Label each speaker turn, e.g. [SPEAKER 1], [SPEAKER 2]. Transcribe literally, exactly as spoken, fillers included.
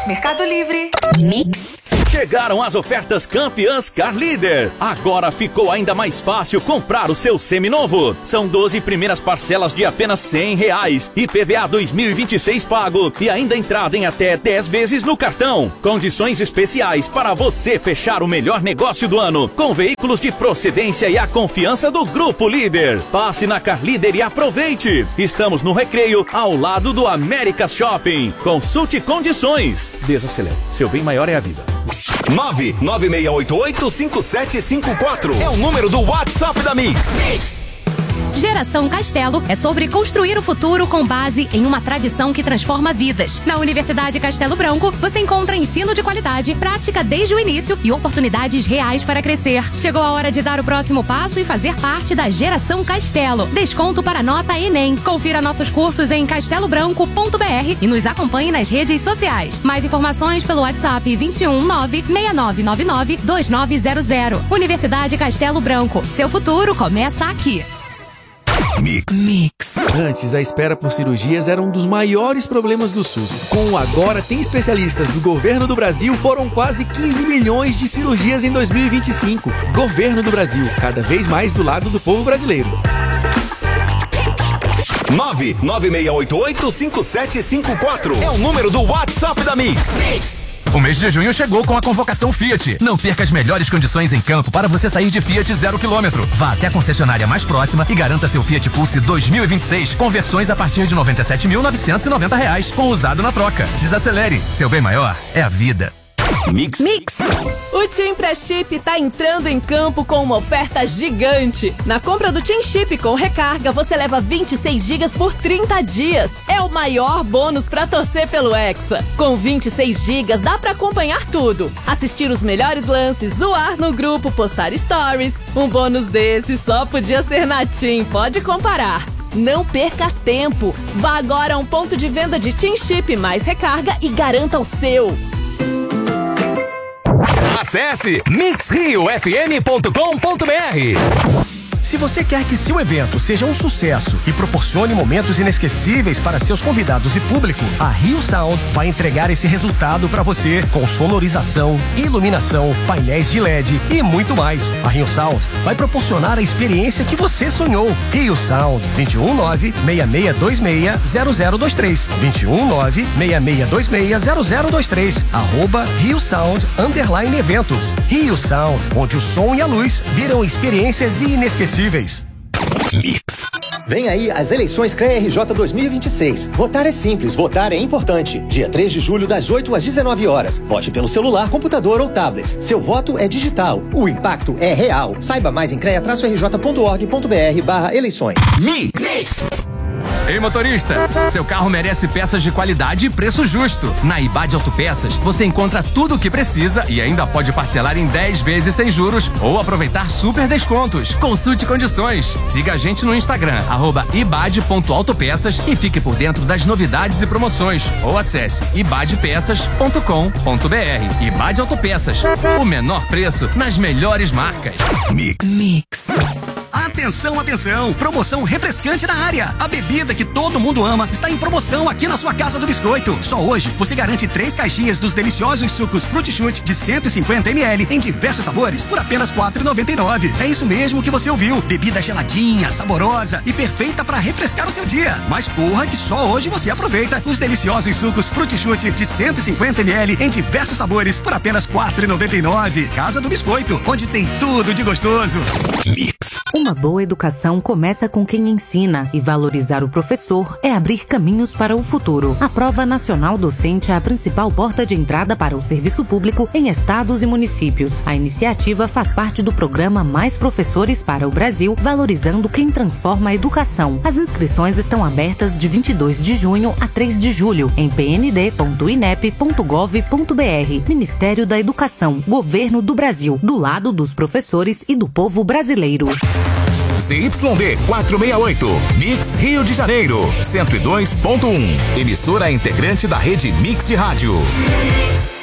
[SPEAKER 1] Mercado Livre.
[SPEAKER 2] Mix.
[SPEAKER 3] Chegaram as ofertas campeãs Car Líder. Agora ficou ainda mais fácil comprar o seu seminovo. São doze primeiras parcelas de apenas cem reais. I P V A dois mil e vinte e seis pago. E ainda entrada em até dez vezes no cartão. Condições especiais para você fechar o melhor negócio do ano. Com veículos de procedência e a confiança do Grupo Líder. Passe na Car Líder e aproveite. Estamos no Recreio, ao lado do América Shopping. Consulte condições. Desacelere. Seu bem maior é a vida.
[SPEAKER 4] nove nove seis oito oito cinco sete cinco quatro é o número do WhatsApp da Mix. Mix.
[SPEAKER 2] Geração Castelo é sobre construir o futuro com base em uma tradição que transforma vidas. Na Universidade Castelo Branco, você encontra ensino de qualidade, prática desde o início e oportunidades reais para crescer. Chegou a hora de dar o próximo passo e fazer parte da Geração Castelo. Desconto para nota Enem. Confira nossos cursos em castelo branco ponto b r e nos acompanhe nas redes sociais. Mais informações pelo WhatsApp vinte e um nove seis nove nove nove dois nove zero zero. Universidade Castelo Branco. Seu futuro começa aqui.
[SPEAKER 4] Mix.
[SPEAKER 5] Mix. Antes, a espera por cirurgias era um dos maiores problemas do SUS. Com o Agora Tem Especialistas do Governo do Brasil, foram quase quinze milhões de cirurgias em dois mil e vinte e cinco. Governo do Brasil, cada vez mais do lado do povo brasileiro.
[SPEAKER 4] nove nove seis oito oito cinco sete cinco quatro é o número do WhatsApp da Mix. Mix.
[SPEAKER 6] O mês de junho chegou com a convocação Fiat. Não perca as melhores condições em campo para você sair de Fiat zero quilômetro. Vá até a concessionária mais próxima e garanta seu Fiat Pulse dois mil e vinte e seis com versões a partir de noventa e sete mil novecentos e noventa reais, com usado na troca. Desacelere. Seu bem maior é a vida.
[SPEAKER 4] Mix.
[SPEAKER 2] Mix.
[SPEAKER 7] O Tim Pré-Chip tá entrando em campo com uma oferta gigante. Na compra do Tim Chip com recarga, você leva vinte e seis gigas por trinta dias. É o maior bônus pra torcer pelo Hexa. Com vinte e seis gigas dá pra acompanhar tudo. Assistir os melhores lances, zoar no grupo, postar stories. Um bônus desse só podia ser na Tim, pode comparar. Não perca tempo. Vá agora a um ponto de venda de Tim Chip mais recarga e garanta o seu.
[SPEAKER 6] Acesse mix rio f m ponto com ponto b r.
[SPEAKER 8] Se você quer que seu evento seja um sucesso e proporcione momentos inesquecíveis para seus convidados e público, a Rio Sound vai entregar esse resultado para você com sonorização, iluminação, painéis de L E D e muito mais. A Rio Sound vai proporcionar a experiência que você sonhou. Rio Sound, vinte e um nove seis seis dois seis zero zero dois três, vinte e um nove seis seis dois seis zero zero dois três, arroba Rio Sound underline eventos. Rio Sound, onde o som e a luz viram experiências inesquecíveis.
[SPEAKER 4] Mix.
[SPEAKER 9] Vem aí as eleições C R E R J dois mil e vinte e seis. Votar é simples, votar é importante. Dia três de julho, das oito às dezenove horas. Vote pelo celular, computador ou tablet. Seu voto é digital. O impacto é real. Saiba mais em c r e a r j ponto org ponto b r barra eleições.
[SPEAKER 6] Mix. Mix. Ei, motorista, seu carro merece peças de qualidade e preço justo. Na Ibade Autopeças, você encontra tudo o que precisa e ainda pode parcelar em dez vezes sem juros ou aproveitar super descontos. Consulte condições. Siga a gente no Instagram, arroba ibade ponto autopeças e fique por dentro das novidades e promoções. Ou acesse ibade peças ponto com ponto b r. Ibade Autopeças, o menor preço nas melhores marcas.
[SPEAKER 4] Mix.
[SPEAKER 5] Mix.
[SPEAKER 8] Atenção, atenção! Promoção refrescante na área. A bebida que todo mundo ama está em promoção aqui na sua Casa do Biscoito. Só hoje você garante três caixinhas dos deliciosos sucos Frutti Chute de cento e cinquenta mililitros em diversos sabores por apenas quatro reais e noventa e nove centavos. É isso mesmo que você ouviu. Bebida geladinha, saborosa e perfeita para refrescar o seu dia. Mas corra que só hoje você aproveita os deliciosos sucos Frutti Chute de cento e cinquenta mililitros em diversos sabores por apenas quatro reais e noventa e nove centavos. Casa do Biscoito, onde tem tudo de gostoso.
[SPEAKER 4] Mix.
[SPEAKER 10] Uma boa educação começa com quem ensina, e valorizar o professor é abrir caminhos para o futuro. A Prova Nacional Docente é a principal porta de entrada para o serviço público em estados e municípios. A iniciativa faz parte do programa Mais Professores para o Brasil, valorizando quem transforma a educação. As inscrições estão abertas de vinte e dois de junho a três de julho em p n d ponto inep ponto gov ponto b r. Ministério da Educação, Governo do Brasil, do lado dos professores e do povo brasileiro.
[SPEAKER 6] Z Y D quatrocentos e sessenta e oito, Mix Rio de Janeiro, cento e dois ponto um. Emissora integrante da rede Mix de Rádio.